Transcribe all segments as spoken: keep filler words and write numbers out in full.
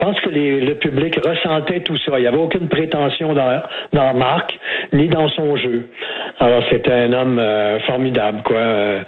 Je pense que les, le public ressentait tout ça. Il n'y avait aucune prétention dans, dans Marc, ni dans son jeu. Alors, c'était un homme euh, formidable, quoi. Euh,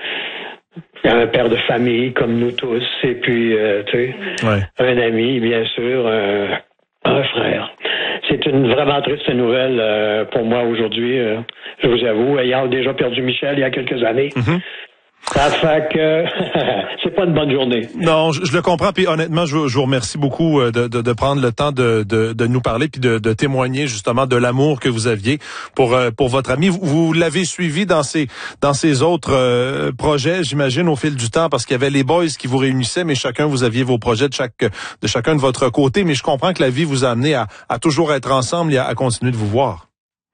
un père de famille, comme nous tous. Et puis, euh, tu sais, ouais. un ami, bien sûr, euh, un frère. C'est une vraiment triste nouvelle euh, pour moi aujourd'hui, euh, je vous avoue, ayant déjà perdu Michel il y a quelques années. Mm-hmm. Ça fait que c'est pas une bonne journée. Non, je, je le comprends. Puis honnêtement, je, je vous remercie beaucoup de, de, de prendre le temps de, de, de nous parler puis de, de témoigner justement de l'amour que vous aviez pour pour votre ami. Vous, vous l'avez suivi dans ces dans ces autres euh, projets, j'imagine, au fil du temps, parce qu'il y avait les boys qui vous réunissaient, mais chacun vous aviez vos projets de chaque de chacun de votre côté. Mais je comprends que la vie vous a amené à, à toujours être ensemble et à, à continuer de vous voir.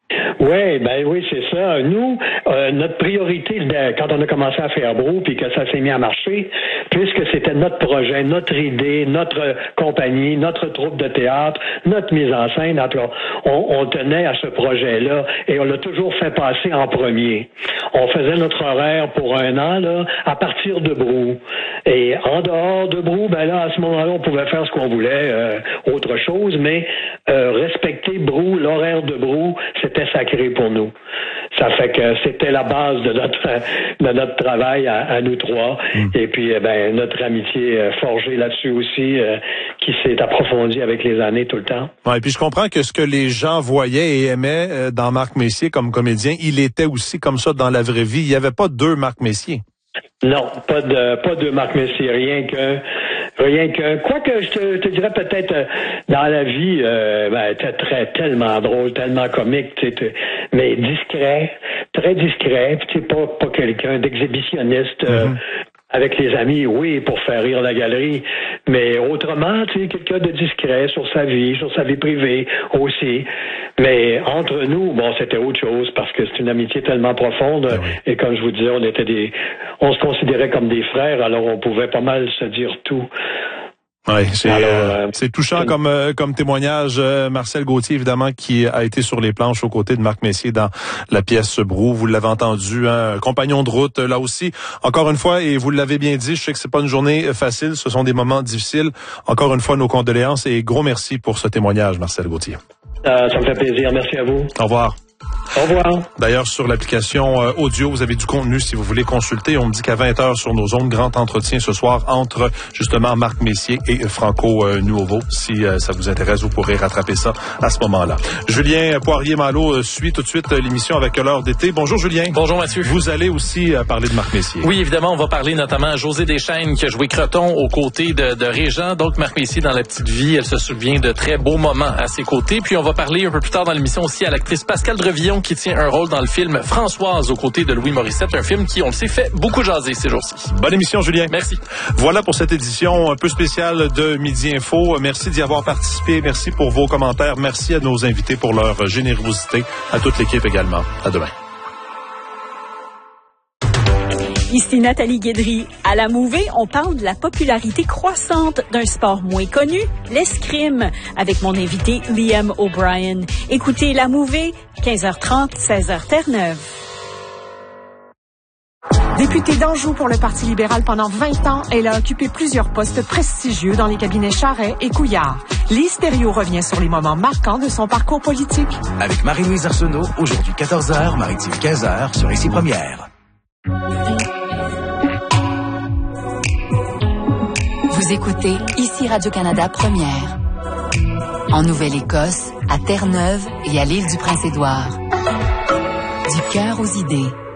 Oui, ben oui, c'est ça. Nous, euh, notre priorité, quand on a commencé à faire Brou, puis que ça s'est mis à marcher, puisque c'était notre projet, notre idée, notre compagnie, notre troupe de théâtre, notre mise en scène, en tout cas, on, on tenait à ce projet-là et on l'a toujours fait passer en premier. On faisait notre horaire pour un an, là, à partir de Brou. Et en dehors de Brou, ben là, à ce moment-là, on pouvait faire ce qu'on voulait, euh, autre chose, mais euh, respecter Brou, l'horaire de Brou, c'était sacré pour nous. Ça fait que c'était la base de notre de notre travail à, à nous trois. Mm. Et puis, eh ben, notre amitié euh, forgée là-dessus aussi, euh, qui s'est approfondie avec les années tout le temps. Ouais, et puis je comprends que ce que les gens voyaient et aimaient euh, dans Marc Messier comme comédien, il était aussi comme ça dans la vraie vie. Il n'y avait pas deux Marc Messier. Non, pas de pas de Marc Messier, rien qu'un. Rien que, quoique je te, te dirais peut-être euh, dans la vie, euh, ben, t'es très tellement drôle, tellement comique, t'es, mais discret, très discret, puis t'es pas pas quelqu'un d'exhibitionniste. Euh, mm-hmm. Avec les amis, oui, pour faire rire la galerie, mais autrement, tu sais, quelqu'un de discret sur sa vie, sur sa vie privée aussi. Mais entre nous, bon, c'était autre chose parce que c'est une amitié tellement profonde. Ah oui. Et comme je vous disais, on était des, on se considérait comme des frères, alors on pouvait pas mal se dire tout. Oui, c'est, Alors, euh, c'est touchant comme euh, comme témoignage. Euh, Marcel Gauthier, évidemment, qui a été sur les planches aux côtés de Marc Messier dans la pièce Brou. Vous l'avez entendu, hein, un compagnon de route, là aussi. Encore une fois, et vous l'avez bien dit, je sais que c'est pas une journée facile, ce sont des moments difficiles. Encore une fois, nos condoléances et gros merci pour ce témoignage, Marcel Gauthier. Euh, ça me fait plaisir. Merci à vous. Au revoir. Au revoir. D'ailleurs, sur l'application euh, audio, vous avez du contenu si vous voulez consulter. On me dit qu'à vingt heures sur nos ondes, grand entretien ce soir entre justement Marc Messier et Franco euh, Nuovo. Si euh, ça vous intéresse, vous pourrez rattraper ça à ce moment-là. Julien Poirier-Malo euh, suit tout de suite euh, l'émission avec l'heure d'été. Bonjour Julien. Bonjour Mathieu. Vous allez aussi euh, parler de Marc Messier. Oui, évidemment, on va parler notamment à Josée Deschênes qui a joué Creton aux côtés de, de Régent. Donc Marc Messier dans La Petite Vie, elle se souvient de très beaux moments à ses côtés. Puis on va parler un peu plus tard dans l'émission aussi à l'actrice Pascale Drevillon qui tient un rôle dans le film Françoise aux côtés de Louis Morissette, un film qui, on le sait, fait beaucoup jaser ces jours-ci. Bonne émission, Julien. Merci. Voilà pour cette édition un peu spéciale de Midi Info. Merci d'y avoir participé. Merci pour vos commentaires. Merci à nos invités pour leur générosité. À toute l'équipe également. À demain. Ici Nathalie Guédry. À la Mouvée, on parle de la popularité croissante d'un sport moins connu, l'escrime, avec mon invité Liam O'Brien. Écoutez La Mouvée, quinze heures trente, seize heures Terre-Neuve. Députée d'Anjou pour le Parti libéral pendant vingt ans, elle a occupé plusieurs postes prestigieux dans les cabinets Charest et Couillard. Lise Thériault revient sur les moments marquants de son parcours politique. Avec Marie-Louise Arsenault, aujourd'hui quatorze heures, Maritime quinze heures, sur Ici Première. Vous écoutez Ici Radio-Canada Première. En Nouvelle-Écosse, à Terre-Neuve et à l'île du Prince-Édouard. Du cœur aux idées.